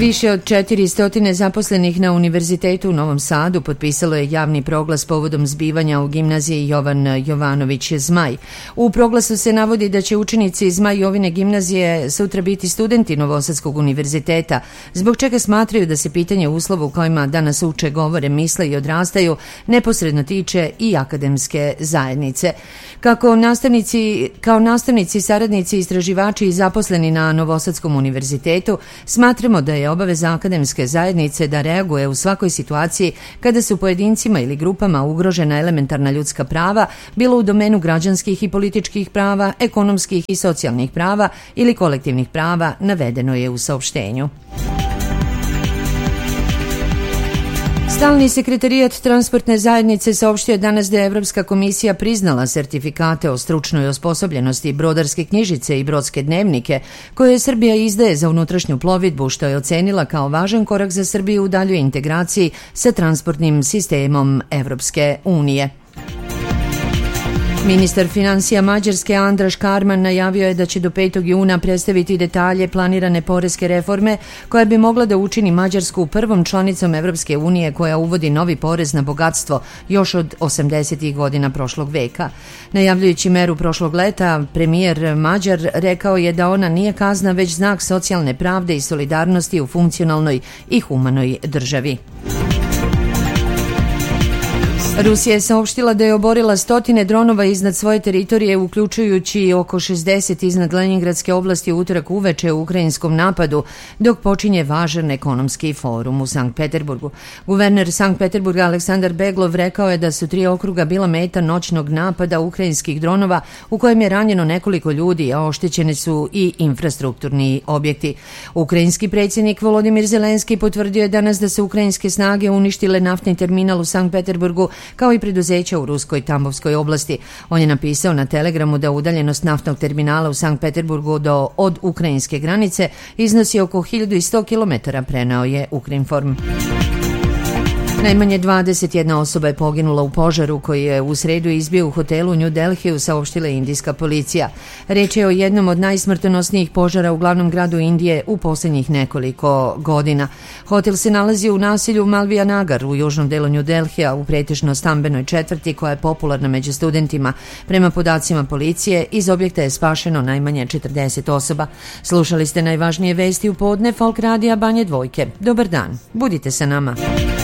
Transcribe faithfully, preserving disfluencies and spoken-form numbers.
Više od četiristo zaposlenih na Univerzitetu u Novom Sadu potpisalo je javni proglas povodom zbivanja u gimnaziji Jovan Jovanović Zmaj. U proglasu se navodi da će učenici Zmaj Jovine gimnazije sutra biti studenti Novosadskog univerziteta, zbog čega smatraju da se pitanje uslova u kojima danas uče, govore, misle i odrastaju neposredno tiče i akademske zajednice. Kako nastavnici, kao nastavnici, saradnici, istraživači i zaposleni na Novosadskom univerzitetu, smatramo da je obaveza akademske zajednice da reaguje u svakoj situaciji kada su pojedincima ili grupama ugrožena elementarna ljudska prava, bilo u domenu građanskih i političkih prava, ekonomskih i socijalnih prava ili kolektivnih prava, navedeno je u saopštenju. Stalni sekretarijat transportne zajednice saopštio je danas da je Evropska komisija priznala sertifikate o stručnoj osposobljenosti, brodarske knjižice i brodske dnevnike koje Srbija izdaje za unutrašnju plovidbu, što je ocenila kao važan korak za Srbiju u daljoj integraciji sa transportnim sistemom Evropske unije. Ministar finansija Mađarske Andraš Karman najavio je da će do petog juna predstaviti detalje planirane poreske reforme koja bi mogla da učini Mađarsku prvom članicom Evropske unije koja uvodi novi porez na bogatstvo još od osamdesetih godina prošlog veka. Najavljujući meru prošlog leta, premijer Mađar rekao je da ona nije kazna već znak socijalne pravde i solidarnosti u funkcionalnoj i humanoj državi. Rusija je saopštila da je oborila stotine dronova iznad svoje teritorije, uključujući oko šezdeset iznad Leningradske oblasti u utorak uveče u ukrajinskom napadu, dok počinje važan ekonomski forum u Sankt Peterburgu. Guverner Sankt Peterburga Aleksandar Beglov rekao je da su tri okruga bila meta noćnog napada ukrajinskih dronova u kojem je ranjeno nekoliko ljudi, a oštećeni su i infrastrukturni objekti. Ukrajinski predsjednik Volodimir Zelenski potvrdio je danas da su ukrajinske snage uništile naftni terminal u Sankt Peterburgu, kao i preduzeća u Ruskoj Tambovskoj oblasti. On je napisao na Telegramu da udaljenost naftnog terminala u Sankt Peterburgu do, od ukrajinske granice iznosi oko hiljadu sto kilometara, preneo je Ukrinform. Najmanje dvadeset jedna osoba je poginula u požaru koji je u sredu izbio u hotelu u New Delhiju, saopštila indijska policija. Reč je o jednom od najsmrtonosnijih požara u glavnom gradu Indije u posljednjih nekoliko godina. Hotel se nalazi u naselju Malviya Nagar u južnom delu New Delhija, u pretežno stambenoj četvrti koja je popularna među studentima. Prema podacima policije, iz objekta je spašeno najmanje četrdeset osoba. Slušali ste najvažnije vesti u podne Folk radija Banje Dvojke. Dobar dan, budite sa nama.